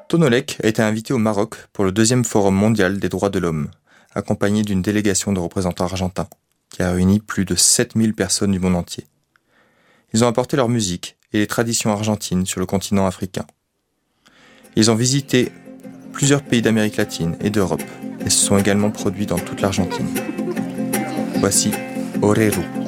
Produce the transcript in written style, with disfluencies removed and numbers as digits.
Tonolek a été invité au Maroc pour le 2e Forum mondial des droits de l'homme, accompagné d'une délégation de représentants argentins, qui a réuni plus de 7000 personnes du monde entier. Ils ont apporté leur musique et les traditions argentines sur le continent africain. Ils ont visité plusieurs pays d'Amérique latine et d'Europe et se sont également produits dans toute l'Argentine. Voici Oreru.